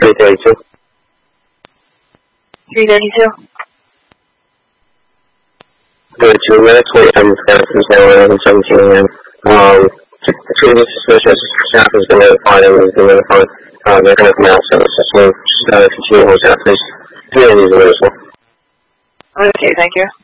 3:32. 3:32. Good, 2 minutes wait time is now 11:17 a.m. Between the suspicious, staff has been notified and has been notified. They're going to come out, so it's just continue to hold out, please. 3 minutes as well. Okay, thank you.